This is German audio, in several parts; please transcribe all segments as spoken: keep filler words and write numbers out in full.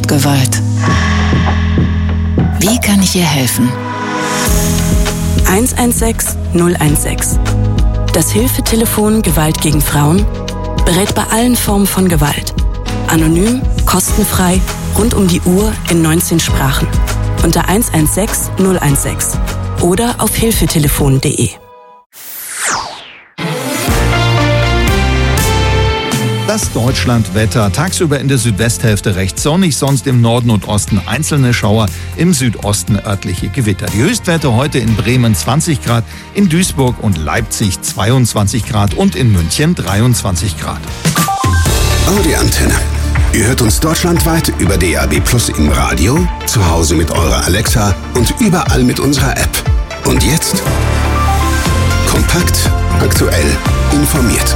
erlebt Gewalt. Wie kann ich ihr helfen? eins eins sechs null eins sechs. Das Hilfetelefon Gewalt gegen Frauen berät bei allen Formen von Gewalt. Anonym, kostenfrei, rund um die Uhr in neunzehn Sprachen. Unter eins eins sechs null eins sechs oder auf hilfetelefon punkt de. Das Deutschlandwetter. Tagsüber in der Südwesthälfte recht sonnig, sonst im Norden und Osten einzelne Schauer, im Südosten örtliche Gewitter. Die Höchstwerte heute in Bremen zwanzig Grad, in Duisburg und Leipzig zweiundzwanzig Grad und in München dreiundzwanzig Grad. Audi Antenne. Ihr hört uns deutschlandweit über D A B Plus im Radio, zu Hause mit eurer Alexa und überall mit unserer App. Und jetzt? Kompakt, aktuell, informiert.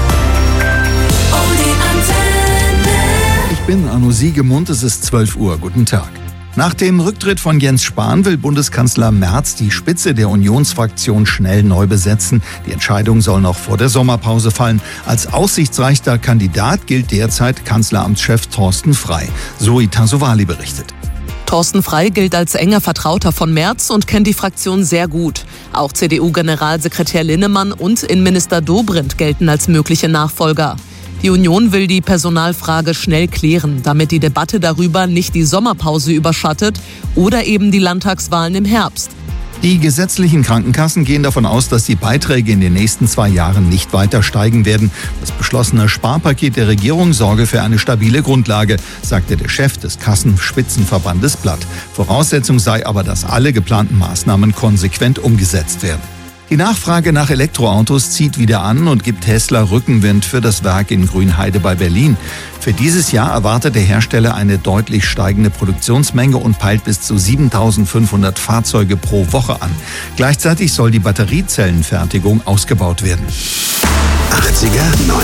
Ich bin Arno Siegemund, es ist zwölf Uhr. Guten Tag. Nach dem Rücktritt von Jens Spahn will Bundeskanzler Merz die Spitze der Unionsfraktion schnell neu besetzen. Die Entscheidung soll noch vor der Sommerpause fallen. Als aussichtsreichster Kandidat gilt derzeit Kanzleramtschef Thorsten Frey. Zoe Tassovali berichtet. Thorsten Frey gilt als enger Vertrauter von Merz und kennt die Fraktion sehr gut. Auch C D U-Generalsekretär Linnemann und Innenminister Dobrindt gelten als mögliche Nachfolger. Die Union will die Personalfrage schnell klären, damit die Debatte darüber nicht die Sommerpause überschattet oder eben die Landtagswahlen im Herbst. Die gesetzlichen Krankenkassen gehen davon aus, dass die Beiträge in den nächsten zwei Jahren nicht weiter steigen werden. Das beschlossene Sparpaket der Regierung sorge für eine stabile Grundlage, sagte der Chef des Kassenspitzenverbandes Blatt. Voraussetzung sei aber, dass alle geplanten Maßnahmen konsequent umgesetzt werden. Die Nachfrage nach Elektroautos zieht wieder an und gibt Tesla Rückenwind für das Werk in Grünheide bei Berlin. Für dieses Jahr erwartet der Hersteller eine deutlich steigende Produktionsmenge und peilt bis zu siebentausendfünfhundert Fahrzeuge pro Woche an. Gleichzeitig soll die Batteriezellenfertigung ausgebaut werden. achtziger,